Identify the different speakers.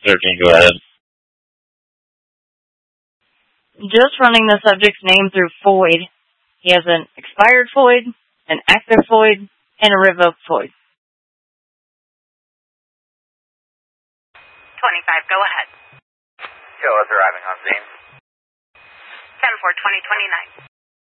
Speaker 1: 13, go ahead.
Speaker 2: Just running the subject's name through FOID. He has an expired FOID, an active FOID, and a revoked FOID.
Speaker 3: 25, go ahead.
Speaker 4: Killers arriving on scene.
Speaker 3: 10-4, 2029.